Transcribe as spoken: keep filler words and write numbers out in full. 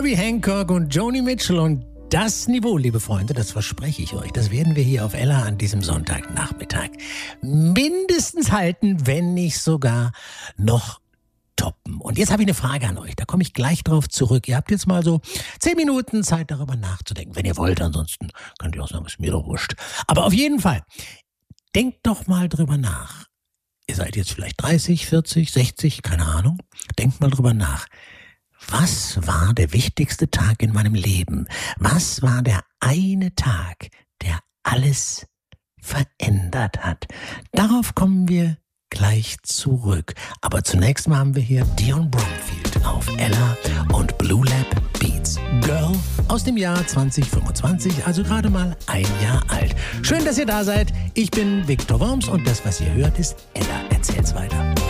Herbie Hancock und Joni Mitchell und das Niveau, liebe Freunde, das verspreche ich euch, das werden wir hier auf Ella an diesem Sonntagnachmittag mindestens halten, wenn nicht sogar noch toppen. Und jetzt habe ich eine Frage an euch, da komme ich gleich drauf zurück. Ihr habt jetzt mal so zehn Minuten Zeit, darüber nachzudenken, wenn ihr wollt. Ansonsten könnt ihr auch sagen, ist mir doch wurscht. Aber auf jeden Fall, denkt doch mal drüber nach. Ihr seid jetzt vielleicht dreißig, vierzig, sechzig, keine Ahnung. Denkt mal drüber nach. Was war der wichtigste Tag in meinem Leben? Was war der eine Tag, der alles verändert hat? Darauf kommen wir gleich zurück. Aber zunächst mal haben wir hier Dionne Bromfield auf Ella und Blue Lab Beats. Girl aus dem Jahr zwanzig fünfundzwanzig, also gerade mal ein Jahr alt. Schön, dass ihr da seid. Ich bin Viktor Worms und das, was ihr hört, ist Ella erzählt's weiter.